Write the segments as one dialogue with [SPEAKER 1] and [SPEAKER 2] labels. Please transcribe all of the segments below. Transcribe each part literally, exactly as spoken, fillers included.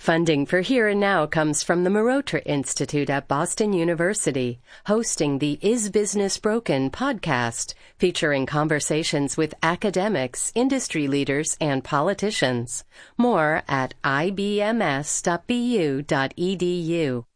[SPEAKER 1] Funding for Here and Now comes from the Marotra Institute at Boston University, hosting the Is Business Broken podcast, featuring conversations with academics, industry leaders, and politicians. More at I B M S dot B U dot E D U.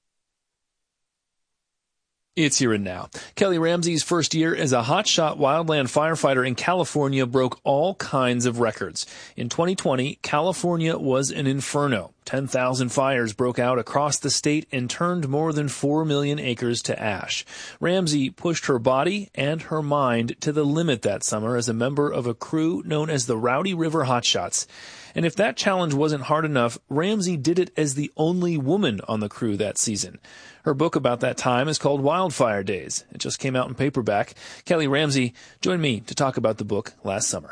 [SPEAKER 2] It's Here and Now. Kelly Ramsey's first year as a hotshot wildland firefighter in California broke all kinds of records. In twenty twenty, California was an inferno. ten thousand fires broke out across the state and turned more than four million acres to ash. Ramsey pushed her body and her mind to the limit that summer as a member of a crew known as the Rowdy River Hotshots. And if that challenge wasn't hard enough, Ramsey did it as the only woman on the crew that season. Her book about that time is called Wildfire Days. It just came out in paperback. Kelly Ramsey joined me to talk about the book last summer.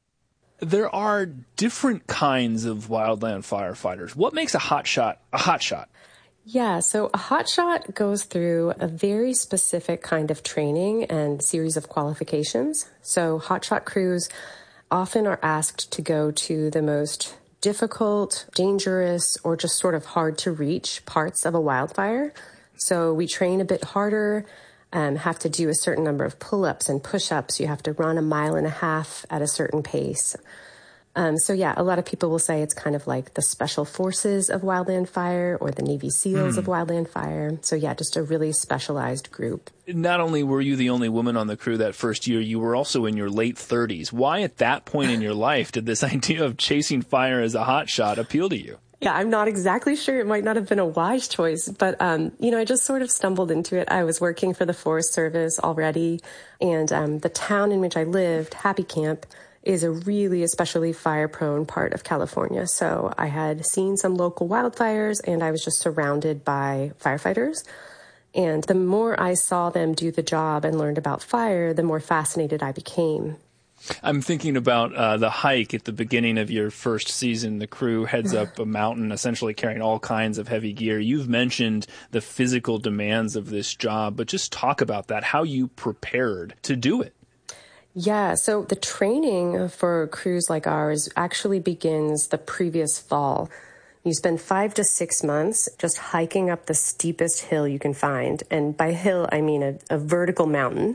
[SPEAKER 2] There are different kinds of wildland firefighters. What makes a hotshot a hotshot?
[SPEAKER 3] Yeah, so a hotshot goes through a very specific kind of training and series of qualifications. So hotshot crews often are asked to go to the most difficult, dangerous, or just sort of hard to reach parts of a wildfire. So we train a bit harder, um, have to do a certain number of pull-ups and push-ups. You have to run a mile and a half at a certain pace. Um, so yeah, a lot of people will say it's kind of like the special forces of wildland fire or the Navy SEALs mm. of wildland fire. So yeah, just a really specialized group.
[SPEAKER 2] Not only were you the only woman on the crew that first year, you were also in your late thirties. Why at that point in your life did this idea of chasing fire as a hotshot appeal to you?
[SPEAKER 3] Yeah, I'm not exactly sure. It might not have been a wise choice, but, um, you know, I just sort of stumbled into it. I was working for the Forest Service already, and um, the town in which I lived, Happy Camp, is a really especially fire-prone part of California. So I had seen some local wildfires, and I was just surrounded by firefighters. And the more I saw them do the job and learned about fire, the more fascinated I became.
[SPEAKER 2] I'm thinking about uh, the hike at the beginning of your first season. The crew heads up a mountain, essentially carrying all kinds of heavy gear. You've mentioned the physical demands of this job, but just talk about that, how you prepared to do it.
[SPEAKER 3] Yeah, so the training for crews like ours actually begins the previous fall. You spend five to six months just hiking up the steepest hill you can find. And by hill, I mean a, a vertical mountain.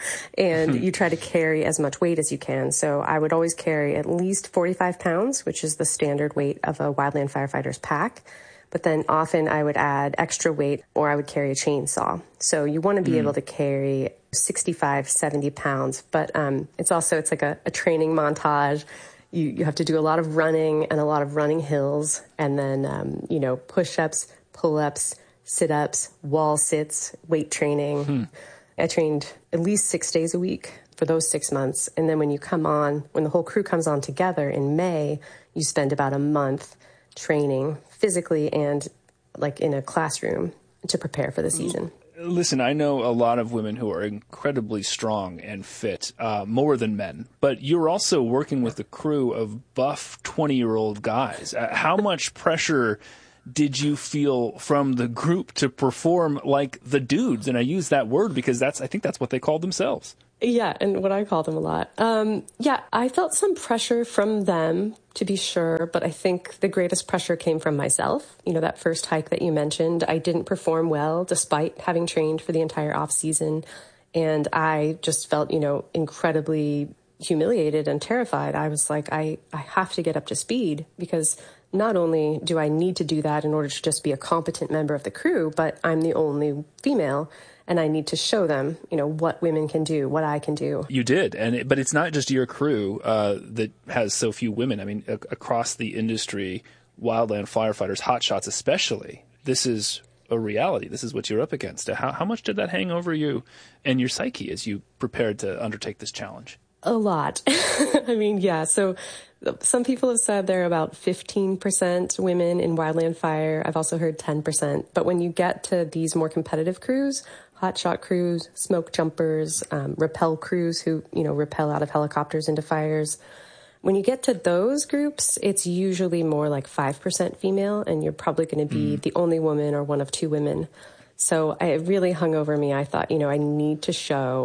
[SPEAKER 3] And you try to carry as much weight as you can. So I would always carry at least forty-five pounds, which is the standard weight of a wildland firefighter's pack. But then often I would add extra weight, or I would carry a chainsaw. So you want to be mm. able to carry sixty-five, seventy pounds. But um, it's also, it's like a, a training montage. You, you have to do a lot of running and a lot of running hills, and then, um, you know, push-ups, pull-ups, sit-ups, wall sits, weight training. Hmm. I trained at least six days a week for those six months. And then when you come on, when the whole crew comes on together in May, you spend about a month training physically and like in a classroom to prepare for the season.
[SPEAKER 2] Listen, I know a lot of women who are incredibly strong and fit, uh, more than men, but you're also working with a crew of buff twenty-year-old guys. Uh, how much pressure did you feel from the group to perform like the dudes? And I use that word because that's, I think that's what they call themselves.
[SPEAKER 3] Yeah, and what I call them a lot. Um, yeah, I felt some pressure from them, to be sure, but I think the greatest pressure came from myself. You know, that first hike that you mentioned, I didn't perform well despite having trained for the entire off season. And I just felt, you know, incredibly humiliated and terrified. I was like, I, I have to get up to speed, because not only do I need to do that in order to just be a competent member of the crew, but I'm the only female. And I need to show them, you know, what women can do, what I can do.
[SPEAKER 2] You did, and it, but it's not just your crew uh, that has so few women. I mean, a- across the industry, wildland firefighters, hotshots especially, this is a reality. This is what you're up against. How, how much did that hang over you and your psyche as you prepared to undertake this challenge?
[SPEAKER 3] A lot. I mean, yeah. So some people have said there are about fifteen percent women in wildland fire. I've also heard ten percent. But when you get to these more competitive crews, hotshot crews, smoke jumpers, um, rappel crews who, you know, rappel out of helicopters into fires, when you get to those groups, it's usually more like five percent female, and you're probably going to be mm. the only woman or one of two women. So it really hung over me. I thought, you know, I need to show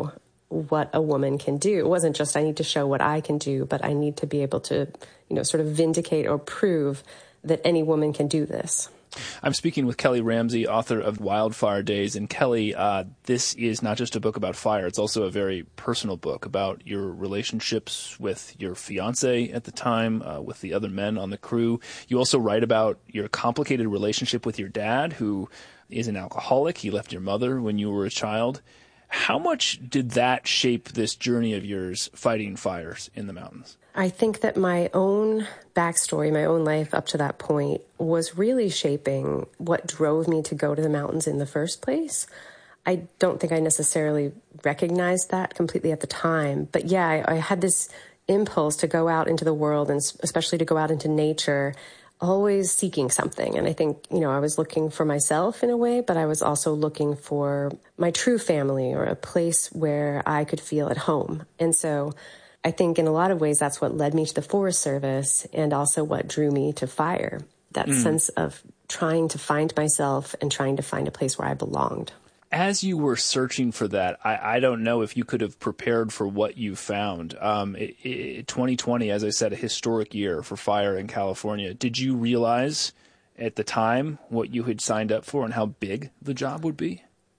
[SPEAKER 3] what a woman can do. It wasn't just I need to show what I can do, but I need to be able to, you know, sort of vindicate or prove that any woman can do this.
[SPEAKER 2] I'm speaking with Kelly Ramsey, author of Wildfire Days. And Kelly, uh, this is not just a book about fire. It's also a very personal book about your relationships with your fiance at the time, uh, with the other men on the crew. You also write about your complicated relationship with your dad, who is an alcoholic. He left your mother when you were a child. How much did that shape this journey of yours fighting fires in the mountains?
[SPEAKER 3] I think that my own backstory, my own life up to that point was really shaping what drove me to go to the mountains in the first place. I don't think I necessarily recognized that completely at the time. But yeah, I, I had this impulse to go out into the world and especially to go out into nature, always seeking something. And I think, you know, I was looking for myself in a way, but I was also looking for my true family or a place where I could feel at home. And so I think in a lot of ways, that's what led me to the Forest Service and also what drew me to fire, that mm. sense of trying to find myself and trying to find a place where I belonged.
[SPEAKER 2] As you were searching for that, I, I don't know if you could have prepared for what you found. Um, it, it, twenty twenty, as I said, a historic year for fire in California. Did you realize at the time what you had signed up for and how big the job would be?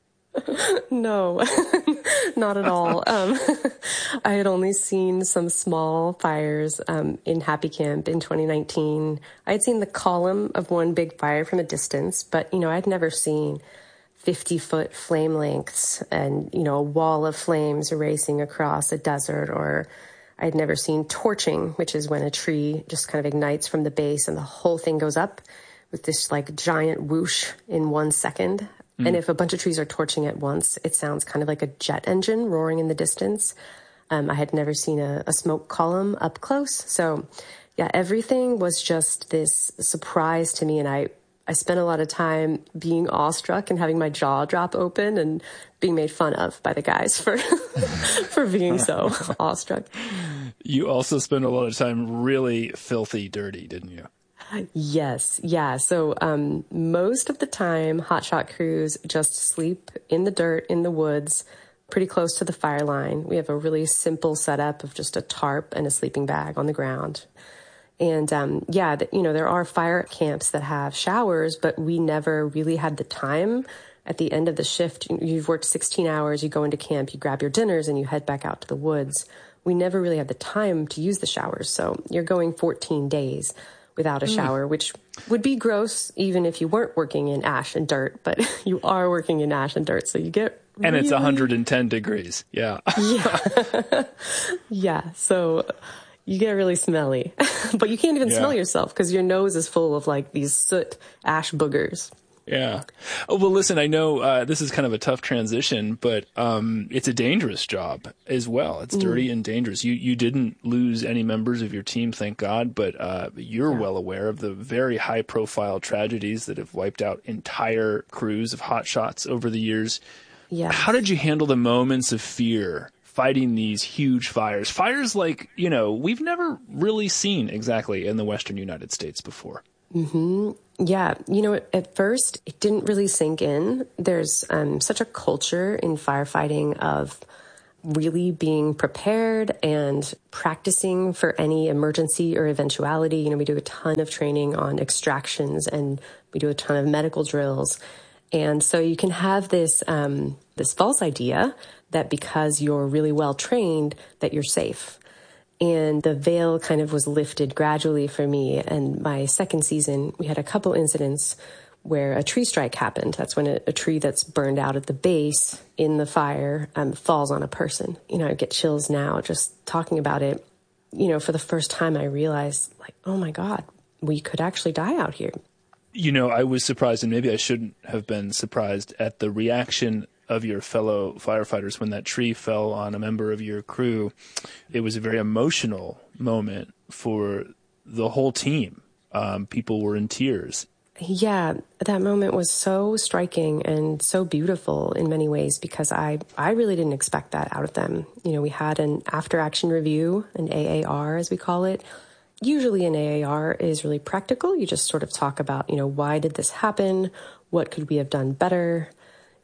[SPEAKER 3] No, not at all. Um, I had only seen some small fires um, in Happy Camp in twenty nineteen. I had seen the column of one big fire from a distance, but, you know, I'd never seen fifty-foot flame lengths and, you know, a wall of flames racing across a desert, or I'd never seen torching, which is when a tree just kind of ignites from the base and the whole thing goes up with this like giant whoosh in one second. Mm. And if a bunch of trees are torching at once, it sounds kind of like a jet engine roaring in the distance. Um, I had never seen a, a smoke column up close. So yeah, everything was just this surprise to me. And I, I spent a lot of time being awestruck and having my jaw drop open and being made fun of by the guys for, for being so awestruck.
[SPEAKER 2] You also spent a lot of time really filthy dirty, didn't you?
[SPEAKER 3] Yes. Yeah. So um, most of the time, hotshot crews just sleep in the dirt, in the woods, pretty close to the fire line. We have a really simple setup of just a tarp and a sleeping bag on the ground. And um, yeah, the, you know, there are fire camps that have showers, but we never really had the time. At the end of the shift, you've worked sixteen hours, you go into camp, you grab your dinners, and you head back out to the woods. We never really had the time to use the showers. So you're going fourteen days without a shower, mm. which would be gross even if you weren't working in ash and dirt, but you are working in ash and dirt, so you get
[SPEAKER 2] And
[SPEAKER 3] really...
[SPEAKER 2] it's one hundred ten degrees, yeah.
[SPEAKER 3] Yeah, yeah, so you get really smelly, but you can't even yeah. smell yourself because your nose is full of like these soot ash boogers.
[SPEAKER 2] Yeah. Oh, well, listen, I know uh, this is kind of a tough transition, but um, it's a dangerous job as well. It's dirty mm. and dangerous. You you didn't lose any members of your team, thank God, but uh, you're yeah. well aware of the very high-profile tragedies that have wiped out entire crews of hotshots over the years.
[SPEAKER 3] Yeah.
[SPEAKER 2] How did you handle the moments of fear fighting these huge fires? Fires like, you know, we've never really seen exactly in the Western United States before.
[SPEAKER 3] Mm-hmm. Yeah. You know, at first, it didn't really sink in. There's um, such a culture in firefighting of really being prepared and practicing for any emergency or eventuality. You know, we do a ton of training on extractions and we do a ton of medical drills. And so you can have this um, this false idea that because you're really well trained, that you're safe. And the veil kind of was lifted gradually for me. And my second season, we had a couple incidents where a tree strike happened. That's when a, a tree that's burned out at the base in the fire um, falls on a person. You know, I get chills now just talking about it. You know, for the first time, I realized, like, oh my God, we could actually die out here.
[SPEAKER 2] You know, I was surprised, and maybe I shouldn't have been surprised at the reaction of your fellow firefighters when that tree fell on a member of your crew. It was a very emotional moment for the whole team. Um, people were in tears.
[SPEAKER 3] Yeah, that moment was so striking and so beautiful in many ways because I, I really didn't expect that out of them. You know, we had an after-action review, an A A R as we call it. Usually an A A R is really practical. You just sort of talk about, you know, why did this happen? What could we have done better?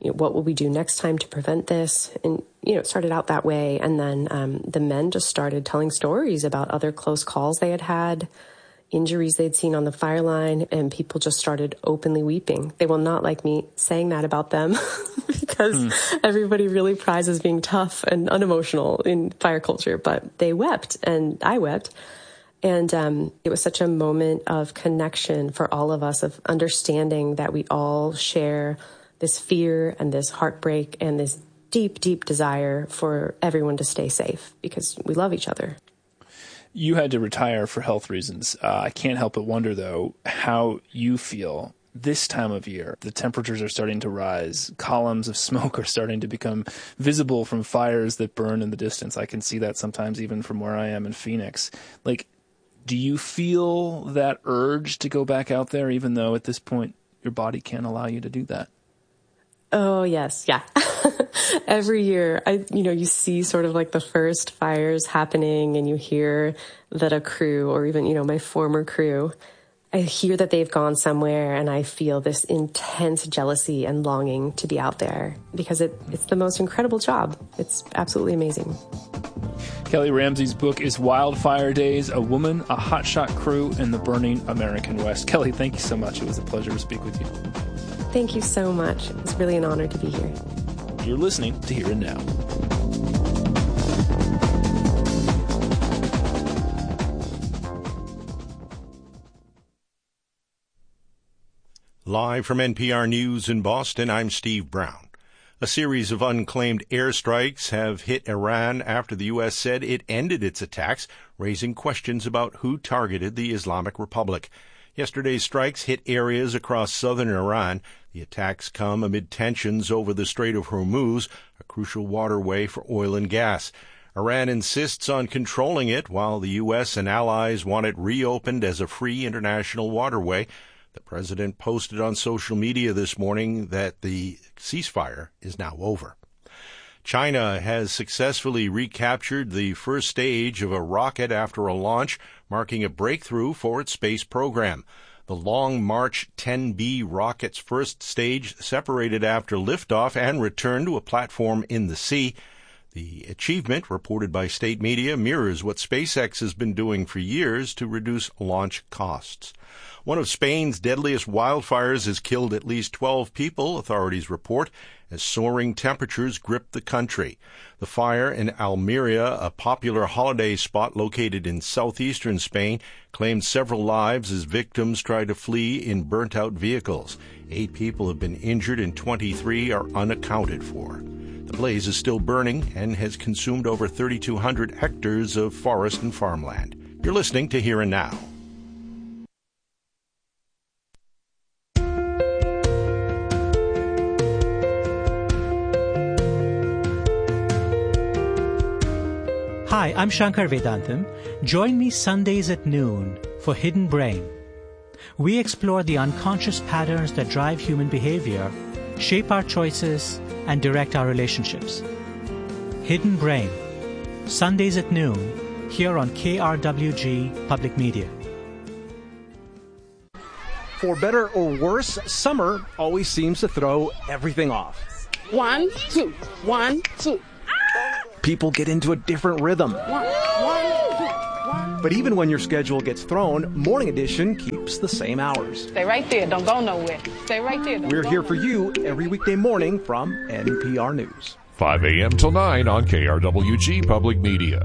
[SPEAKER 3] you know, what will we do next time to prevent this? And, you know, it started out that way. And then um, the men just started telling stories about other close calls they had had, injuries they'd seen on the fire line, and people just started openly weeping. They will not like me saying that about them because mm. everybody really prizes being tough and unemotional in fire culture, but they wept and I wept. And um, it was such a moment of connection for all of us, of understanding that we all share this fear and this heartbreak and this deep, deep desire for everyone to stay safe because we love each other.
[SPEAKER 2] You had to retire for health reasons. Uh, I can't help but wonder, though, how you feel this time of year. The temperatures are starting to rise. Columns of smoke are starting to become visible from fires that burn in the distance. I can see that sometimes even from where I am in Phoenix. Like, do you feel that urge to go back out there, even though at this point your body can't allow you to do that?
[SPEAKER 3] Oh, yes. Yeah. Every year, I, you know, you see sort of like the first fires happening and you hear that a crew or even, you know, my former crew, I hear that they've gone somewhere and I feel this intense jealousy and longing to be out there because it, it's the most incredible job. It's absolutely amazing.
[SPEAKER 2] Kelly Ramsey's book is Wildfire Days, A Woman, a Hotshot Crew, and the Burning American West. Kelly, thank you so much. It was a pleasure to speak with you.
[SPEAKER 3] Thank you so much. It's really an honor to be here.
[SPEAKER 2] You're listening to Here and Now.
[SPEAKER 4] Live from N P R News in Boston, I'm Steve Brown. A series of unclaimed airstrikes have hit Iran after the U S said it ended its attacks, raising questions about who targeted the Islamic Republic. Yesterday's strikes hit areas across southern Iran. The attacks come amid tensions over the Strait of Hormuz, a crucial waterway for oil and gas. Iran insists on controlling it, while the U S and allies want it reopened as a free international waterway. The president posted on social media this morning that the ceasefire is now over. China has successfully recaptured the first stage of a rocket after a launch, marking a breakthrough for its space program. The Long March ten B rocket's first stage separated after liftoff and returned to a platform in the sea. The achievement, reported by state media, mirrors what SpaceX has been doing for years to reduce launch costs. One of Spain's deadliest wildfires has killed at least twelve people, authorities report, as soaring temperatures grip the country. The fire in Almeria, a popular holiday spot located in southeastern Spain, claimed several lives as victims tried to flee in burnt-out vehicles. Eight people have been injured and twenty-three are unaccounted for. The blaze is still burning and has consumed over thirty-two hundred hectares of forest and farmland. You're listening to Here and Now.
[SPEAKER 5] Hi, I'm Shankar Vedantam. Join me Sundays at noon for Hidden Brain. We explore the unconscious patterns that drive human behavior, shape our choices, and direct our relationships. Hidden Brain, Sundays at noon, here on K R W G Public Media.
[SPEAKER 6] For better or worse, summer always seems to throw everything off.
[SPEAKER 7] One, two, one, two.
[SPEAKER 6] People get into a different rhythm.
[SPEAKER 7] One, one, two, one.
[SPEAKER 6] But even when your schedule gets thrown, Morning Edition keeps the same hours.
[SPEAKER 7] Stay right there. Don't go nowhere. Stay right there. Don't
[SPEAKER 6] We're
[SPEAKER 7] go
[SPEAKER 6] here for
[SPEAKER 7] nowhere.
[SPEAKER 6] you every weekday morning from N P R News.
[SPEAKER 8] five a.m. till nine on K R W G Public Media.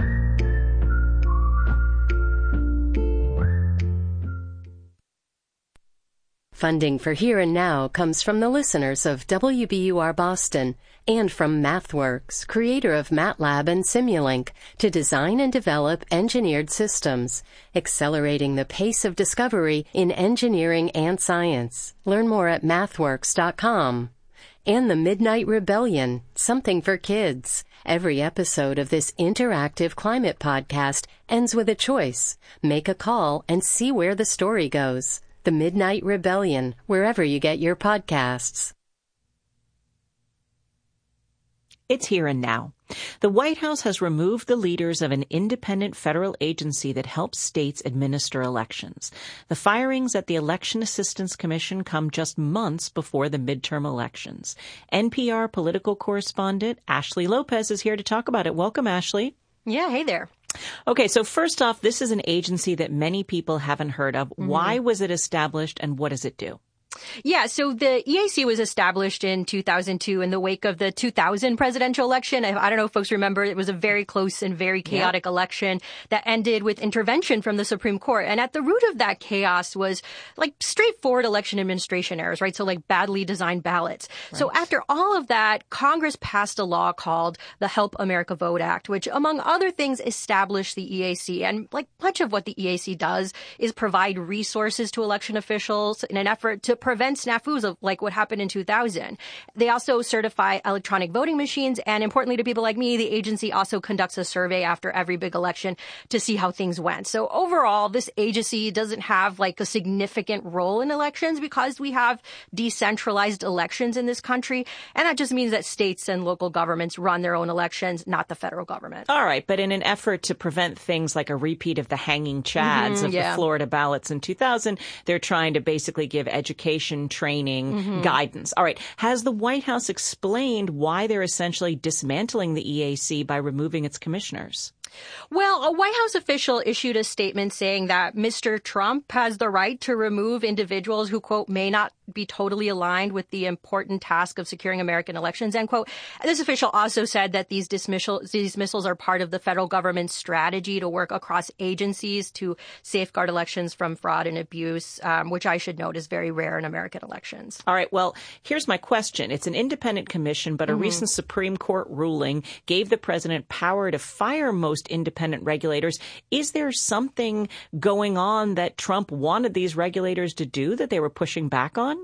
[SPEAKER 1] Funding for Here and Now comes from the listeners of W B U R Boston and from MathWorks, creator of MATLAB and Simulink, to design and develop engineered systems, accelerating the pace of discovery in engineering and science. Learn more at mathworks dot com. And the Midnight Rebellion, something for kids. Every episode of this interactive climate podcast ends with a choice. Make a call and see where the story goes. The Midnight Rebellion, wherever you get your podcasts.
[SPEAKER 9] It's Here and Now. The White House has removed the leaders of an independent federal agency that helps states administer elections. The firings at the Election Assistance Commission come just months before the midterm elections. N P R political correspondent Ashley Lopez is here to talk about it. Welcome, Ashley.
[SPEAKER 10] Yeah, hey there.
[SPEAKER 9] Okay, so first off, this is an agency that many people haven't heard of. Mm-hmm. Why was it established and what does it do?
[SPEAKER 10] Yeah, so the E A C was established in two thousand two in the wake of the two thousand presidential election. I don't know if folks remember, it was a very close and very chaotic yeah. election that ended with intervention from the Supreme Court. And at the root of that chaos was like straightforward election administration errors, right? So like badly designed ballots. Right. So after all of that, Congress passed a law called the Help America Vote Act, which among other things established the E A C. And like much of what the E A C does is provide resources to election officials in an effort to prevent snafus of like what happened in two thousand. They also certify electronic voting machines. And importantly to people like me, the agency also conducts a survey after every big election to see how things went. So overall, this agency doesn't have like a significant role in elections because we have decentralized elections in this country. And that just means that states and local governments run their own elections, not the federal government.
[SPEAKER 9] All right. But in an effort to prevent things like a repeat of the hanging chads mm-hmm, of yeah. the Florida ballots in two thousand, they're trying to basically give education training, mm-hmm. guidance. All right. Has the White House explained why they're essentially dismantling the E A C by removing its commissioners?
[SPEAKER 10] Well, a White House official issued a statement saying that Mister Trump has the right to remove individuals who, quote, may not be totally aligned with the important task of securing American elections, end quote. And this official also said that these dismissals, these dismissals are part of the federal government's strategy to work across agencies to safeguard elections from fraud and abuse, um, which I should note is very rare in American elections.
[SPEAKER 9] All right. Well, here's my question. It's an independent commission, but a mm-hmm. recent Supreme Court ruling gave the president power to fire most independent regulators. Is there something going on that Trump wanted these regulators to do that they were pushing back on?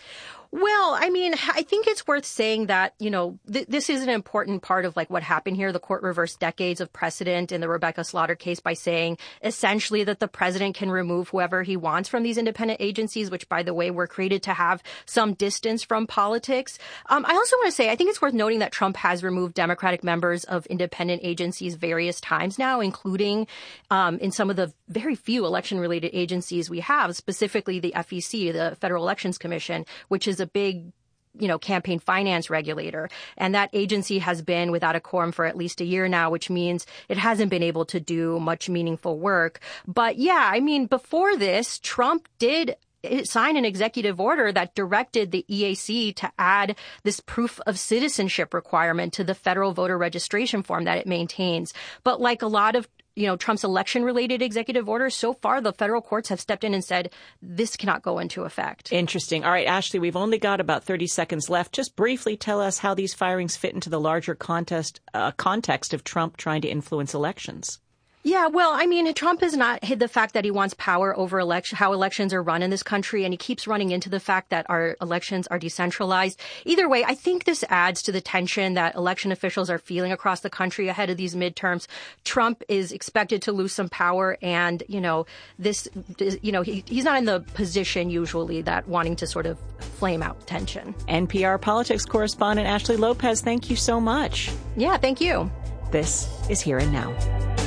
[SPEAKER 10] Well, I mean, I think it's worth saying that, you know, th- this is an important part of like what happened here. The court reversed decades of precedent in the Rebecca Slaughter case by saying essentially that the president can remove whoever he wants from these independent agencies, which, by the way, were created to have some distance from politics. Um, I also want to say I think it's worth noting that Trump has removed Democratic members of independent agencies various times now, including um, in some of the very few election-related agencies we have, specifically the F E C, the Federal Elections Commission, which is a big, you know, campaign finance regulator. And that agency has been without a quorum for at least a year now, which means it hasn't been able to do much meaningful work. But yeah, I mean, before this, Trump did sign an executive order that directed the E A C to add this proof of citizenship requirement to the federal voter registration form that it maintains. But like a lot of you know, Trump's election-related executive orders, so far the federal courts have stepped in and said this cannot go into effect.
[SPEAKER 9] Interesting. All right, Ashley, we've only got about thirty seconds left. Just briefly tell us how these firings fit into the larger contest, uh, context of Trump trying to influence elections.
[SPEAKER 10] Yeah, well, I mean, Trump has not hid the fact that he wants power over election, how elections are run in this country, and he keeps running into the fact that our elections are decentralized. Either way, I think this adds to the tension that election officials are feeling across the country ahead of these midterms. Trump is expected to lose some power, and, you know, this, you know, he, he's not in the position usually that wanting to sort of flame out tension.
[SPEAKER 9] N P R politics correspondent Ashley Lopez, thank you so much.
[SPEAKER 10] Yeah, thank you.
[SPEAKER 9] This is Here and Now.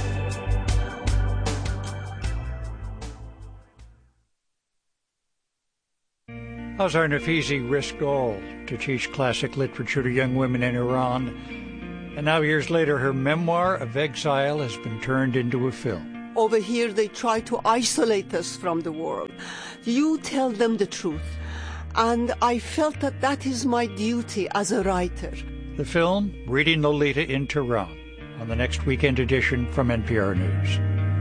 [SPEAKER 11] Azar Nafisi risked all to teach classic literature to young women in Iran. And now, years later, her memoir of exile has been turned into a film.
[SPEAKER 12] Over here, they try to isolate us from the world. You tell them the truth. And I felt that that is my duty as a writer.
[SPEAKER 11] The film, Reading Lolita in Tehran, on the next weekend edition from N P R News.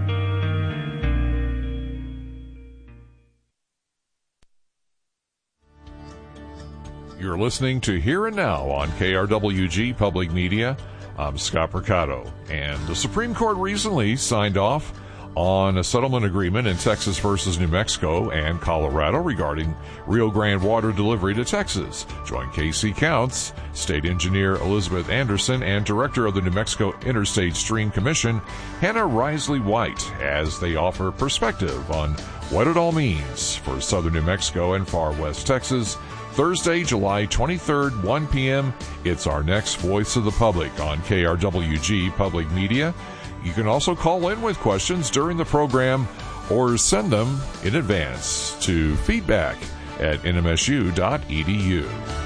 [SPEAKER 8] You're listening to Here and Now on K R W G Public Media. I'm Scott Mercado. And the Supreme Court recently signed off on a settlement agreement in Texas versus New Mexico and Colorado regarding Rio Grande water delivery to Texas. Join K C Counts, State Engineer Elizabeth Anderson, and Director of the New Mexico Interstate Stream Commission, Hannah Risley White, as they offer perspective on what it all means for southern New Mexico and far west Texas Thursday, July twenty-third, one p.m. It's our next Voice of the Public on K R W G Public Media. You can also call in with questions during the program or send them in advance to feedback at n m s u dot e d u.